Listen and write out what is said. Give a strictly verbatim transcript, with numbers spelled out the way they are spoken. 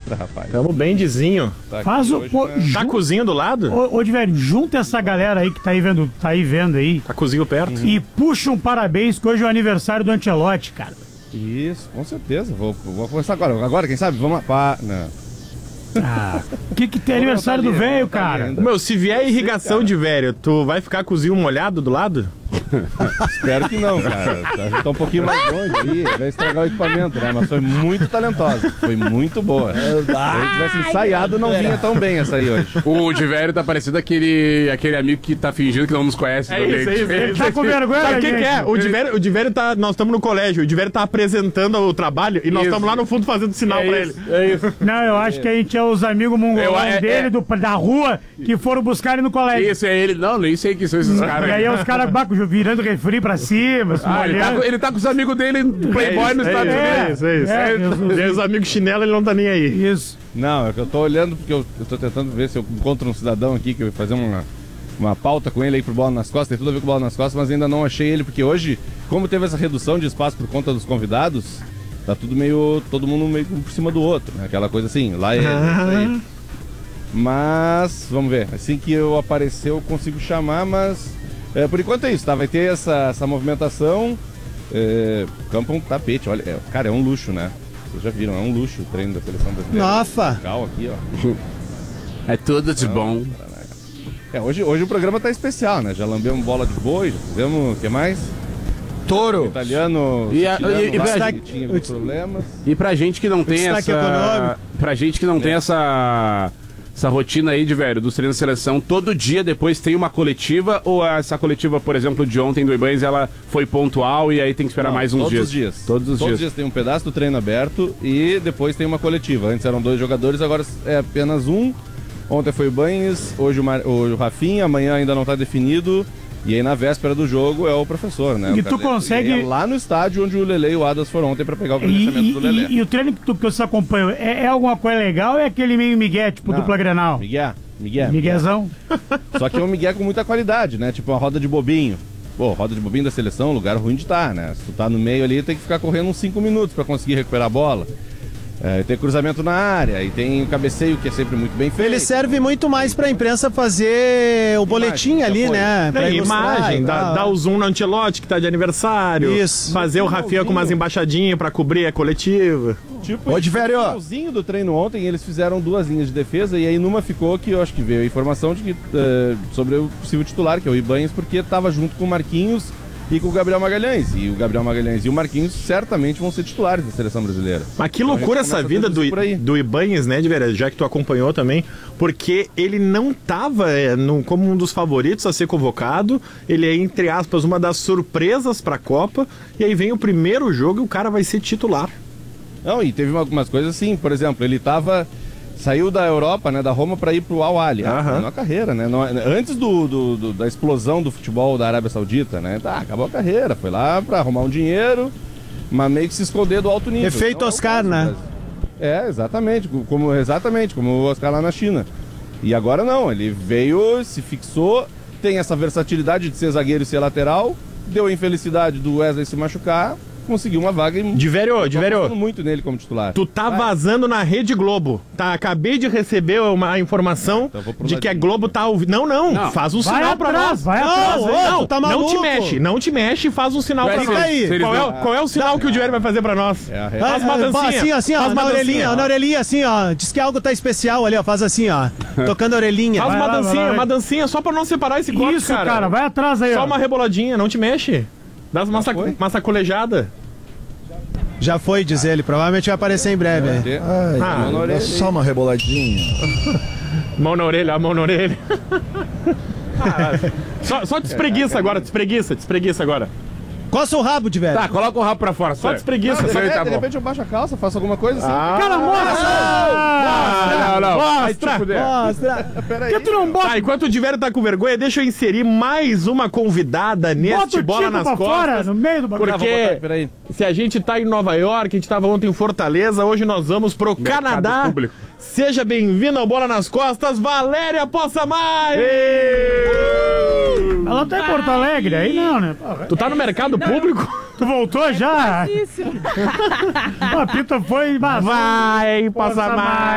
rapaz. Tamo bem dizinho. Tá Faz o... hoje, Ô, né? Tá cozinho do lado? ô, ô, de velho, junta essa galera aí que tá aí vendo, tá aí vendo aí Tá cozinho perto? e puxa um parabéns que hoje é o aniversário do Ancelotti, cara. Isso, com certeza. Vou, vou começar agora. Agora, quem sabe? Vamos lá. Pá, não. Ah, o que que tem aniversário do velho, cara? Meu, se vier irrigação de velho, tu vai ficar cozinho molhado do lado? Espero que não, cara. A gente tá um pouquinho mais longe aí, vai estragar o equipamento, né? Mas foi muito talentosa, foi muito boa. Se ele tivesse ensaiado, não vinha tão bem essa aí hoje. O de velho tá parecendo aquele, aquele amigo que tá fingindo que não nos conhece. É isso, é isso, é Ele isso. tá com vergonha, Sabe o que, gente? que é? O Divério, o Divério tá. Nós estamos no colégio, o Divério tá apresentando o trabalho e nós Isso. estamos lá no fundo fazendo sinal É pra isso, ele. é isso. Não, eu acho que a gente é os amigos Eu- mongolão é- dele, é- do, da rua, que foram buscar ele no colégio. Isso é ele. Não, nem sei quem são esses E caras. aí os caras virando refri pra cima, se Ah, ele, tá, molhando. com- ele tá com os amigos dele, Playboy nos Estados é Unidos. isso, é isso. É, É, eu- e aí os amigos chinelo, ele não tá nem aí. Isso. Não, é que eu tô olhando porque eu, eu tô tentando ver se eu encontro um cidadão aqui que eu vou fazer uma, uma pauta com ele aí pro Bola nas Costas, tem tudo a ver com Bola nas Costas, mas ainda não achei ele, porque hoje, como teve essa redução de espaço por conta dos convidados, tá tudo meio, todo mundo meio por cima do outro, né? Aquela coisa assim, lá é, Ah. é aí. Mas, vamos ver, assim que eu aparecer eu consigo chamar, mas é, por enquanto é isso, tá? Vai ter essa, essa movimentação, é, campo é um tapete, olha, é, cara, é um luxo, né? Vocês já viram, é um luxo o treino da seleção brasileira. Nossa! Legal aqui, ó. É tudo de bom. É, hoje, hoje o programa tá especial, né? Já lambemos bola de boi, já fizemos, o que mais? Touro! Italiano, E a- chileno e- e lá, pra- que tinha alguns problemas. E pra gente que não tem destaque essa. econômico. Pra gente que não tem essa. Essa rotina aí de velho, dos treinos de seleção, todo dia depois tem uma coletiva, ou essa coletiva, por exemplo, de ontem do Ibanez, ela foi pontual e aí tem que esperar Não, mais uns todos dias? os dias. Todos os Todos dias. os dias tem um pedaço do treino aberto e depois tem uma coletiva. Antes eram dois jogadores, agora é apenas um. Ontem foi o Ibanez, hoje o, Mar... o Rafinha, amanhã ainda não tá definido. E aí na véspera do jogo é o professor, né? E O tu Carleto. consegue- E é lá no estádio onde o Lele e o Adas foram ontem pra pegar o E, credenciamento do Lelé. e- e o treino que, tu, que você acompanha é, é alguma coisa legal ou é aquele meio migué, tipo Não, dupla Grenal? Miguel, Miguel. Miguezão? Só que é um migué com muita qualidade, né? Tipo uma roda de bobinho. Pô, roda de bobinho da seleção, lugar ruim de estar, né? Se tu tá no meio ali, tem que ficar correndo uns cinco minutos pra conseguir recuperar a bola. É, tem cruzamento na área e tem o cabeceio que é sempre muito bem feito. Ele serve muito mais pra imprensa fazer o boletim Imagem, ali, apoio. né? Pra Tem ilustrar imagem, e dá, tal. dá o zoom no Ancelotti que tá de aniversário. Isso. Fazer o Rafinha com umas embaixadinhas pra cobrir a coletiva. Tipo, Ô, de velho, no ó. finalzinho do treino ontem, eles fizeram duas linhas de defesa e aí numa ficou que eu acho que veio a informação de que, eh, sobre o possível titular, que é o Ibanez, porque tava junto com o Marquinhos e com o Gabriel Magalhães. E o Gabriel Magalhães e o Marquinhos certamente vão ser titulares da seleção brasileira. Mas que Então, a loucura gente essa começa vida a do, traduzir por aí. do Ibanez, né, de verdade, já que tu acompanhou também, porque ele não tava é, no- como um dos favoritos a ser convocado, ele é, entre aspas, uma das surpresas pra Copa, e aí vem o primeiro jogo e o cara vai ser titular. Não, e teve uma- algumas coisas assim, por exemplo, ele tava. Saiu da Europa, né, da Roma, para ir pro Al Ahly. Ah, Aham. na carreira, né? Não- antes do, do- do- da explosão do futebol da Arábia Saudita, né? Tá, acabou a carreira. Foi lá para arrumar um dinheiro, mas meio que se esconder do alto nível. Efeito Não é o Oscar, caso do né? Brasil. É, exatamente, como, exatamente, como o Oscar lá na China. E agora não, ele veio, se fixou, tem essa versatilidade de ser zagueiro e ser lateral, deu a infelicidade do Wesley se machucar, conseguiu uma vaga e De velho, de tô velho, apostando muito nele como titular. tu tá Vai. vazando na Rede Globo. Tá, acabei de receber uma informação Então eu vou pro de que a ladinho. Globo tá ouvindo. Não, não, Não. faz um Vai sinal pra atrás, nós. vai não, atrás, não, hein? não, Tu tá não te maluco? mexe, não te mexe e faz um sinal Vai, pra fica nós. aí. Qual é, qual é o sinal que o Diário vai fazer pra nós? É a re- Faz uma Ah, dancinha. Assim, assim, ó, Faz uma na orelhinha, dancinha. na orelhinha, assim, ó. Diz que algo tá especial ali, ó. Faz assim, ó. Tocando a orelhinha. Faz Vai uma lá, vai dancinha, lá, vai. uma dancinha só pra não separar esse corte, Isso, cara. vai atrás aí, Só ó. uma reboladinha, não te mexe. Dá uma, sac... foi? uma sacolejada. Já foi, diz ele. Provavelmente vai aparecer em breve. é. Ter- Ai, Ah, mão na orelha é só uma reboladinha. Mão na orelha, a mão na orelha. Ah, só, só te espreguiça agora, te espreguiça, te espreguiça agora. Coça o rabo, de velho. Tá, coloca o rabo pra fora. Só te espreguiça. de, Isso aí repente, tá de bom. repente eu baixo a calça, faço alguma coisa assim. Cara, mostra! Ah, não, não. Vai te Mostra. fuder. Mostra. Peraí. Por que tu não bota, Tá, enquanto o Divério tá com vergonha, deixa eu inserir mais uma convidada neste bota o Bola Tico nas pra fora, Costas. no meio do bagulho? Porque- Ah, vou botar, peraí. Se a gente tá em Nova York, a gente tava ontem em Fortaleza, hoje nós vamos pro Mercado Canadá. público. Seja bem-vindo ao Bola nas Costas, Valéria Possamay! Ela tá em Porto Alegre, aí não, né? Porra. Tu tá no mercado público? Tu voltou já? Isso. A Pita foi... mas- Vai, Possamay!